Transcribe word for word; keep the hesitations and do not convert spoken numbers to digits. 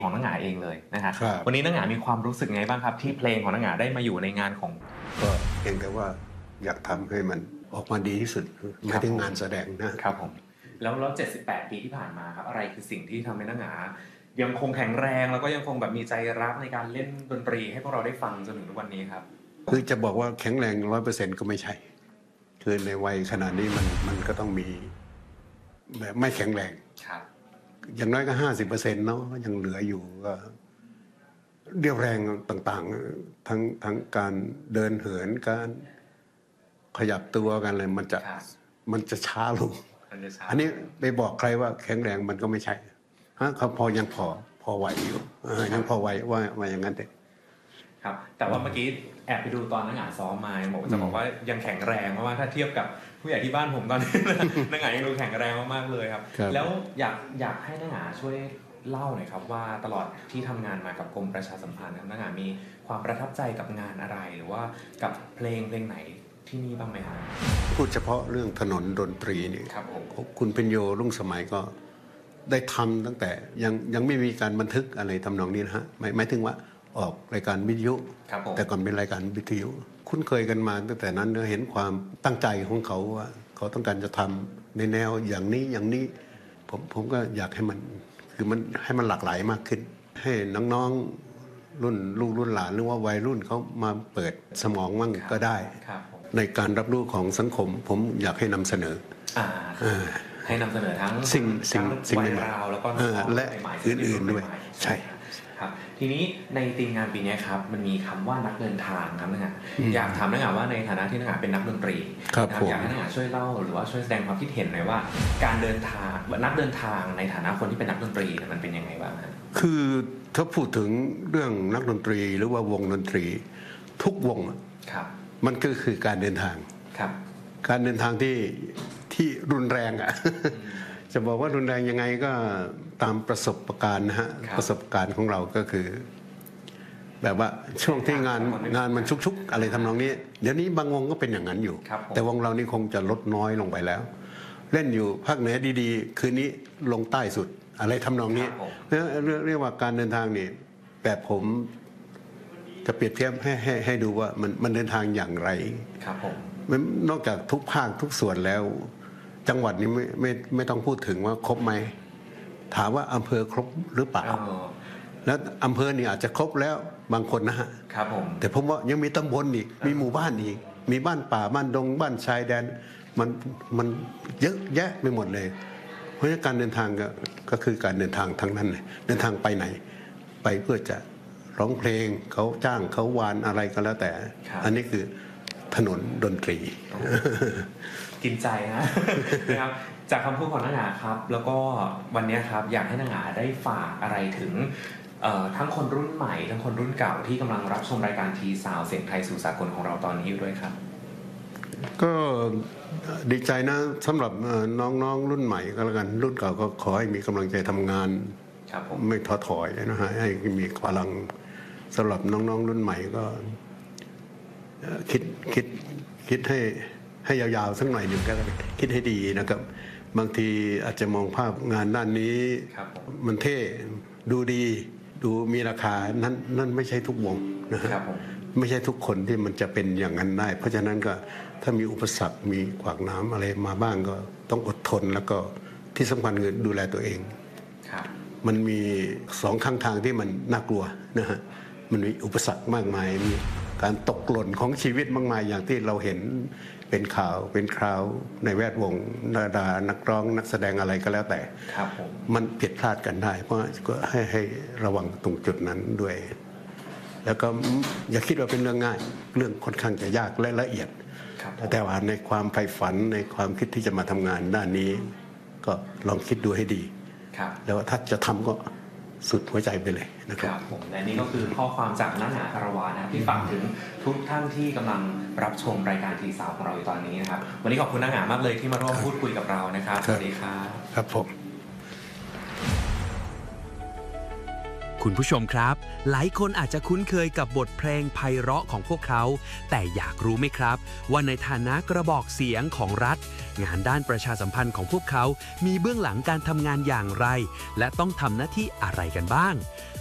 ของนักหงาเองเลยนะครับวันนี้นักหงามีความรู้สึกไงบ้างครับที่เพลงของนักหงาได้มาอยู่ในงานของก็เพียงแต่ว่าอยากทำให้มันออกมาดีที่สุดไม่ถึงงานแสดงนะครับผมแล้วแล้วเจ็ดสิบแปดปีที่ผ่านมาครับอะไรคือสิ่งที่ทำให้นักหงายังคงแข็งแรงแล้วก็ยังคงแบบมีใจรักในการเล่นดนตรีให้พวกเราได้ฟังจนถึงทุกวันนี้ครับคือจะบอกว่าแข็งแรงร้อยเปอร์เซ็นต์ก็ไม่ใช่คือในวัยขนาดนี้มันมันก็ต้องมีแบบไม่แข็งแรงครับอย่างน้อยก็ห้าสิบเปอร์เซ็นต์เนาะยังเหลืออยู่ก็เรี่ยวแรงต่างๆทั้งทั้งการเดินเหินการขยับตัวกันเลยมันจะมันจะช้าลงอันนี้ไปบอกใครว่าแข็งแรงมันก็ไม่ใช่ฮะเขาพอยังพอพอไหวอยู่ยังพอไหวว่าว่าอย่างนั้นเด็ครับแต่ว่าเมื่อกี้แอบไปดูตอนนักหงาซ้อมมาบอกจะบอกว่ายังแข็งแรงเพราะว่าถ้าเทียบกับผู้ใหญ่ที่บ้านผมตอนนี้นักหงายังดูแข็งแรงมากๆเลยครับแล้วอยากอยากให้นักหงาช่วยเล่าหน่อยครับว่าตลอดที่ทำงานมากับกรมประชาสัมพันธ์นักหงามีความประทับใจกับงานอะไรหรือว่ากับเพลงเพลงไหนที่นี่บ้างไหมครับพูดเฉพาะเรื่องถนนดนตรีนี่ครับผมคุณเพ็ญโยรุ่งสมัยก็ได้ทำตั้งแต่ยังยังไม่มีการบันทึกอะไรทำนองนี้นะฮะหมายหมายถึงว่าออกรายการวิทยุแต่ก่อนเป็นรายการวิทยุคุ้นเคยกันมาตั้งแต่นั้นเห็นความตั้งใจของเขาว่าเขาต้องการจะทำในแนวอย่างนี้อย่างนี้ผมผมก็อยากให้มันคือมันให้มันหลากหลายมากขึ้นให้น้องๆรุ่นลูกรุ่นหลานหรือว่าวัยรุ่นเขามาเปิดสมองมั่งก็ได้ในการรับรู้ของสังคมผมอยากให้นำเสนอให้นำเสนอทั้งสิ่งสิ่งสิ่งใหม่ๆแล้วก็และอื่นๆด้วยใช่ครับทีนี้ในทีมงานปีนี้ครับมันมีคำว่านักเดินทางครับนักหงาอยากถามนักหงาว่าในฐานะที่นักหงาเป็นนักดนตรีนะครับอยากให้นักหงาช่วยเล่าหรือว่าช่วยแสดงความคิดเห็นหน่อยว่าการเดินทางนักเดินทางในฐานะคนที่เป็นนักดนตรีมันเป็นยังไงบ้างครับคือถ้าพูดถึงเรื่องนักดนตรีหรือว่าวงดนตรีทุกวงครับมันก็คือการเดินทางครับการเดินทางที่ที่รุนแรงอ่ะจะบอกว่ารุนแรงยังไงก็ตามประสบการณ์นะฮะประสบการณ์ของเราก็คือแบบว่าช่วงที่งานงานมันชุกๆอะไรทำนองนี้เดี๋ยวนี้บางวงก็เป็นอย่างนั้นอยู่แต่วงเรานี่คงจะลดน้อยลงไปแล้วเล่นอยู่ภาคเหนือดีๆคืนนี้ลงใต้สุดอะไรทำนองนี้เรียกเรียกว่าการเดินทางนี่แบบผมจะเปรียบเทียบให้ให้ให้ดูว่ามันมันเดินทางอย่างไรครับผมนอกจากทุกภาคทุกส่วนแล้วจังหวัดนี้ไม่ไม่ไม่ต้องพูดถึงว่าครบไหมถามว่าอำเภอครบหรือเปล่าแล้วอำเภอนี่อาจจะครบแล้วบางคนนะฮะครับผมแต่ผมว่ายังมีตำบลอีกมีหมู่บ้านอีกมีบ้านป่าบ้านดงบ้านชายแดนมันมันเยอะแยะไปหมดเลยเพราะฉะนั้นการเดินทางก็ก็คือการเดินทางทั้งนั้นเลยเดินทางไปไหนไปเพื่อจะร้องเพลงเขาจ้างเขาวานอะไรก็แล้วแต่อันนี้คือถนนดนตรีกินใจนะครับจากคำพูดของนักหงาครับแล้วก็วันนี้ครับอยากให้นักหงาได้ฝากอะไรถึงทั้งคนรุ่นใหม่ทั้งคนรุ่นเก่าที่กำลังรับชมรายการทีซาวเสียงไทยสู่สากลของเราตอนนี้อยู่ด้วยครับก็ดีใจนะสำหรับน้องๆรุ่นใหม่ก็แล้วกันรุ่นเก่าก็ขอให้มีกำลังใจทำงานไม่ท้อถอยนะฮะให้มีพลังสำหรับน้องๆรุ่นใหม่ก็คิดคิดคิดให้ให้ยาวๆสักหน่อยหนึ่งก็คิดให้ดีนะครับบางทีอาจจะมองภาพงานด้านนี้มันเท่ดูดีดูมีราคานั้นนั่นไม่ใช่ทุกวงนะครับไม่ใช่ทุกคนที่มันจะเป็นอย่างนั้นได้เพราะฉะนั้นก็ถ้ามีอุปสรรคมีขวากน้ำอะไรมาบ้างก็ต้องอดทนแล้วก็ที่สำคัญคือดูแลตัวเองมันมีสองข้างทางที่มันน่ากลัวนะฮะมันมีอุปสรรคมากมายมีการตกหล่นของชีวิตมากมายอย่างที่เราเห็นเป็นข่าวเป็นคราวในแวดวงดารานักร้องนักแสดงอะไรก็แล้วแต่มันผิดพลาดกันได้เพราะก็ให้ให้ระวังตรงจุดนั้นด้วยแล้วก็อย่าคิดว่าเป็นเรื่องง่ายเรื่องค่อนข้างจะยากและละเอียดแต่ว่าในความใฝ่ฝันในความคิดที่จะมาทำงานด้านนี้ก็ลองคิดดูให้ดีแล้วถ้าจะทำก็สุดหัวใจไปเลยนะครับผมและนี่ก็คือข้อความจากนักหงาคารวานะครับที่ฝากถึงทุกท่านที่กำลังรับชมรายการทีสาวของเราอยู่ตอนนี้นะครับวันนี้ขอบคุณนักหงามากเลยที่มาร่วมพูดคุยกับเรานะครับสวัสดีครับครับผมคุณผู้ชมครับหลายคนอาจจะคุ้นเคยกับบทเพลงไพเราะของพวกเขาแต่อยากรู้ไหมครับว่าในฐานะกระบอกเสียงของรัฐงานด้านประชาสัมพันธ์ของพวกเขามีเบื้องหลังการทำงานอย่างไรและต้องทำหน้าที่อะไรกันบ้าง